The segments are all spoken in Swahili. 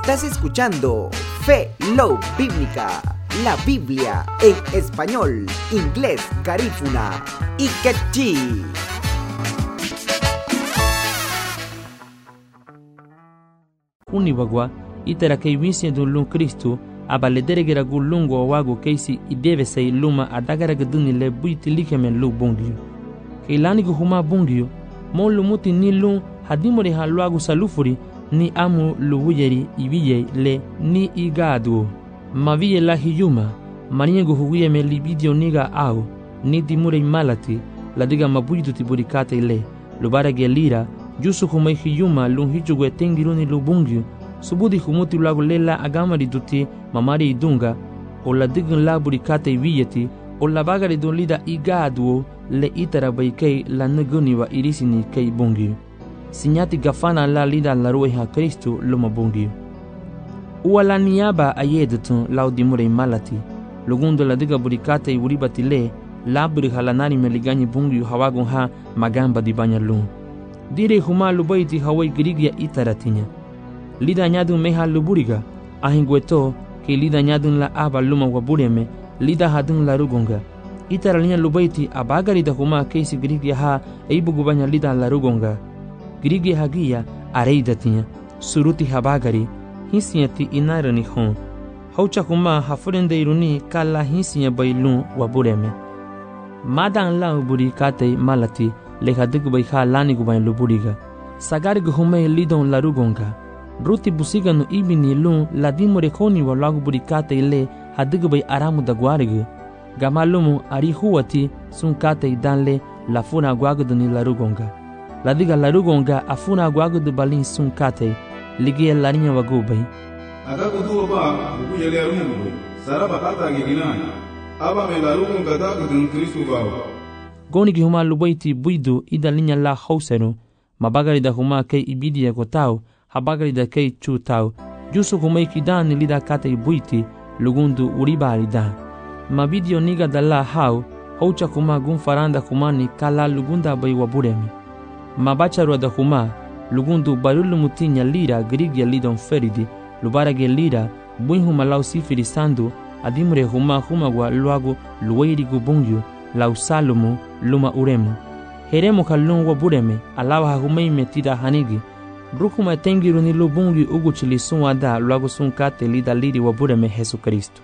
Estás escuchando Fe Love Bíblica, la Biblia en español, inglés, garífuna y quechí. Unibagwa itara kay wisya dun lung Kristo abaledere gulungo awago kaisi ideve say luma adagara gaduni le buiti likemen lu bongyo kailani gu huma bongyo mon lumuti ni lung hadimore halwago salufuri ni amu luwuyeri ibiye le ni igado maviye la hiyuma maniye gu huwiye me libidio niga au ni dimure malati la diga mabuidu tiburikate le lubara gelira jusu humay hiyuma lung hijugo tengiruni lu bongyo subudi humuti lago lela agamari duti mamari idunga o la digun laburi kate wiyeti o la bagari dun lida igadu le itara baikei la naguni wa irisini kei bungi sinyati gafana la lida la rueha Kristo luma bungi uala niaba ayedutun laudimure malati lugundo la diga burikate uribati le laburi halanari meligani bungi hawagun ha magamba di banyalun dire huma lubaiti hawai grigia itaratinya lida nyadun meha luburiga ahingweto ke lida nyadun la aba luma wabureme lida hadun la rugonga itaralinya lubaiti abagari da huma keisi grigia ha eibugubanya lida la rugonga grigia hagia areidatinya suruti habagari hisiati inarani hon haucha huma hafurende iruni kala hisia bailun wabureme madan la uburi kate malati le hadig bai ha lani gubain luburiga sagari guhume lidon la rugonga ruti busiganu ibini lun ladimore khoni wa lagu burikate ile hadigbai aramu da gwarige gamalumu ari huwati sun kate danle lafuna gwaguduni larugonga ladiga larugonga afuna gwagudu balin sun kate ligie larinya wagubai agagudu ba buyele arungu saraba kata giginani aba me larugonga da gudun Kristo bawo goni gi huma lubaiti buidu idalinya la hausenu mabagari da huma kai ibidia kotao habagari da kei chutau jusu kumai kidani lida kate buiti lugundu uribari da mabidio niga dalla hau haucha kuma gun faranda kumani kala lugunda bai waburemi mabacharu da kuma lugundu barulu mutinya lira grigia lidon feridi lubarage lira buinhuma lau sifiri sandu adimre huma gwa luago luwairi gubungyu lau salumu luma uremu heremu kalun wabureme alawa humai metida hanigi Rukuma tengiru ni lubungi uguchili sunwada luago sunkate lida liri wabureme Jesu Kristo.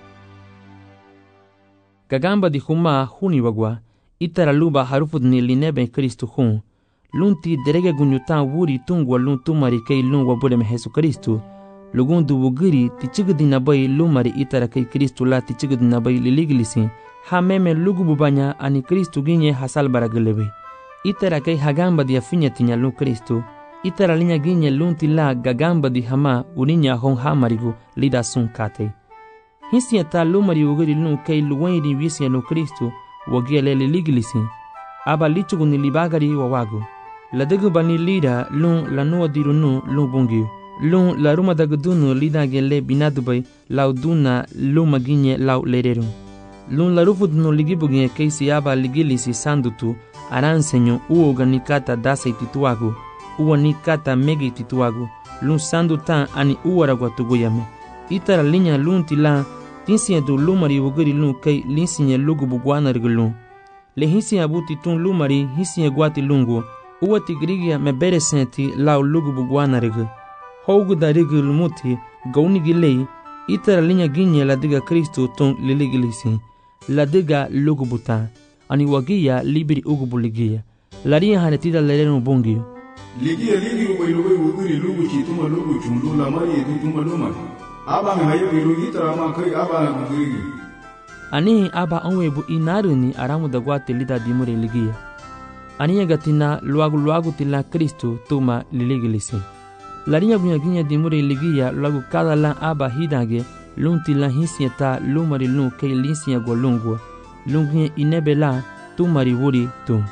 Gagamba di huma huni wagwa, itara luba harufud ni linebe Kristo hun. Lunti derege gunyutan wuri tungwa lun tumari kei lun wabureme Jesu Kristo. Lugundu wugiri tichigudi nabai lumari itara kei Kristo la tichigudi nabai liligilisi. Ha meme lugububanya ani Kristo ginye hasal baragelebe. Itara kei hagamba di afinyatinya lun Kristo. Itara linya ginye lunti la gagamba di hama uninya hon hamarigu lida sun kate. Hisia ta lumari ugiri lun kei luwairi wisia no Kristo wagiele liligilisi. Aba lichugu ni libagari wawagu. Ladegu bani lida lun lanua dirunu lun bungi. Lun la ruma dagudunu lida gele binadubai lau duna luma ginye lau lereru. Lun la rufudunu ligibuginye keisi aba ligilisi sandutu aransenyo uoganikata dasa tituagu. Uwa ni kata megi tituagu lun sandu tan ani uwaragwa tuguyame itara linya lun tila tinsiye du lumari wugiri lun kei linsiye lugu bugwana rigulun le hinsiye abuti tun lumari hinsiye gwati lungu uwa tigrigia mebere senti lau lugu bugwana rigu hougu da rigu lumuti gauni gilei itara linya ginye la diga Kristo tun liligilisi la diga lugu buta ani wagia libiri ugu buligia laria hanetida lerenu bungio ligia ligi ubaylubai wugiri lugu chituma lugu chundu la mari edutuma lumari aba me hayo lugi tarama kai aba gugiri ani aba onwebu inaruni aramu da gwate lida dimure ligia ani gatina luagu tila Kristo tuma liligilisi larinya gunya dimure ligia luagu kada la aba hidage lunti la hisieta lumari lun kei linsia golungwa lungi inebela tumari wuri tu.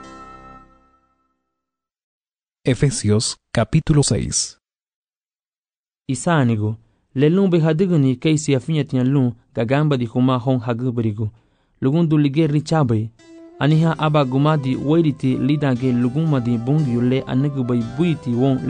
Efesios capítulo 6. Isanigo, lelun behadiguni keisi afinyatinya lun gagamba di huma hon haguberigo. Lugundu ligeri chabe, aniha aba gumadi wairiti lidage lugumadi bungi yule anegubai buiti won